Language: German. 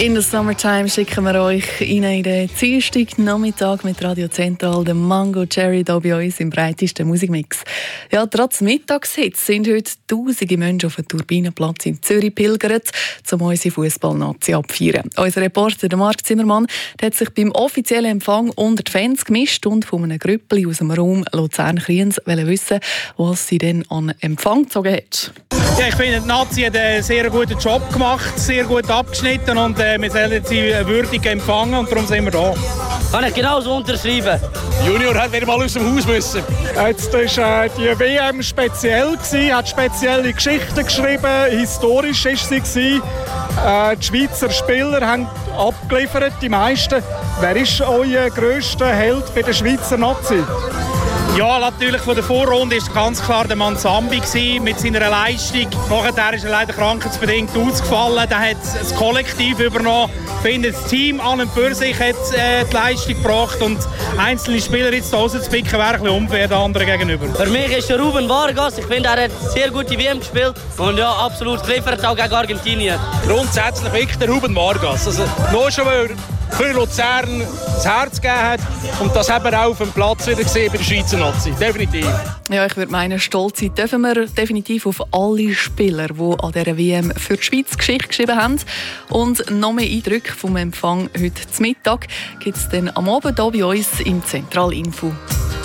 In der Summertime schicken wir euch in den Dienstagnachmittag mit Radio Zentral den Mango Cherry hier bei uns im breitesten Musikmix. Ja, trotz Mittagshitze sind heute tausende Menschen auf den Turbinenplatz in Zürich pilgert, um unsere Fußballnazi abfeiern. Unser Reporter der Marc Zimmermann hat sich beim offiziellen Empfang unter die Fans gemischt und von einem Grüppli aus dem Raum Luzern-Kriens wissen, was sie denn an Empfang gezogen hat. Ja, ich finde, die Nazi hat einen sehr guten Job gemacht, sehr gut abgeschnitten und wir sollen sie würdig empfangen und darum sind wir da. Kann ich genauso unterschreiben. Junior hat wieder mal aus dem Haus müssen. Jetzt war die WM speziell, hat spezielle Geschichten geschrieben, historisch war sie. Die Schweizer Spieler haben abgeliefert, die meisten. Wer ist euer grösster Held bei der Schweizer Nazi? Ja, natürlich von der Vorrunde ist ganz klar der Manzambi mit seiner Leistung. Nachher ist er leider krankheitsbedingt ausgefallen. Da hat das Kollektiv übernommen. Ich finde, das Team an und für sich hat die Leistung gebracht und einzelne Spieler jetzt rauszupicken wäre ein bisschen unfair den anderen gegenüber. Für mich ist der Ruben Vargas. Ich finde, er hat sehr gute WM gespielt und ja, absolut geliefert, auch gegen Argentinien. Grundsätzlich wirklich der Ruben Vargas. Also, nur schon, weil er für Luzern das Herz gegeben hat. Und das haben wir auch auf dem Platz wieder gesehen bei der Schweizer Nazi. Definitiv. Ja, ich würde meinen, stolz sein dürfen wir definitiv auf alle Spieler, die an dieser WM für die Schweiz Geschichte geschrieben haben. Und noch mehr Eindrücke vom Empfang heute zum Mittag gibt es dann am Abend hier bei uns im Zentralinfo.